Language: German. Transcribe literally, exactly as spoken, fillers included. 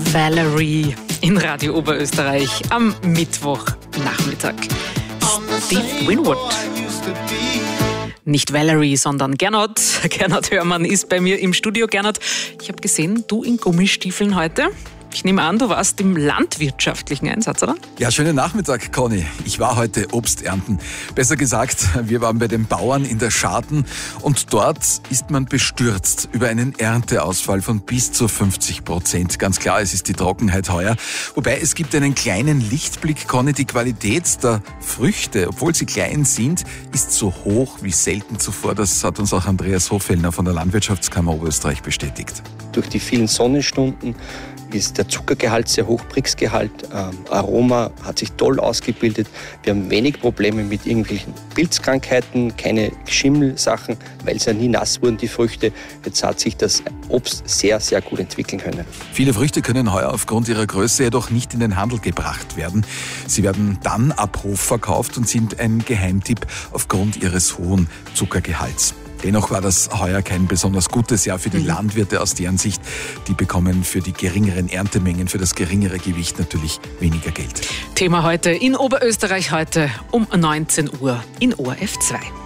Valerie in Radio Oberösterreich am Mittwochnachmittag. Steve Winwood. Nicht Valerie, sondern Gernot. Gernot Hörmann ist bei mir im Studio. Gernot, ich habe gesehen, du in Gummistiefeln heute. Ich nehme an, du warst im landwirtschaftlichen Einsatz, oder? Ja, schönen Nachmittag, Conny. Ich war heute Obst ernten. Besser gesagt, wir waren bei den Bauern in der Scharten und dort ist man bestürzt über einen Ernteausfall von bis zu fünfzig Prozent. Ganz klar, es ist die Trockenheit heuer. Wobei es gibt einen kleinen Lichtblick, Conny. Die Qualität der Früchte, obwohl sie klein sind, ist so hoch wie selten zuvor. Das hat uns auch Andreas Hoffellner von der Landwirtschaftskammer Oberösterreich bestätigt. Durch die vielen Sonnenstunden ist der Zuckergehalt sehr hoch, Brixgehalt, ähm, Aroma hat sich toll ausgebildet. Wir haben wenig Probleme mit irgendwelchen Pilzkrankheiten, keine Schimmelsachen, weil es ja nie nass wurden, die Früchte. Jetzt hat sich das Obst sehr, sehr gut entwickeln können. Viele Früchte können heuer aufgrund ihrer Größe jedoch nicht in den Handel gebracht werden. Sie werden dann ab Hof verkauft und sind ein Geheimtipp aufgrund ihres hohen Zuckergehalts. Dennoch war das heuer kein besonders gutes Jahr für die Landwirte aus deren Sicht. Die bekommen für die geringeren Erntemengen, für das geringere Gewicht natürlich weniger Geld. Thema heute in Oberösterreich heute um neunzehn Uhr in O R F zwei.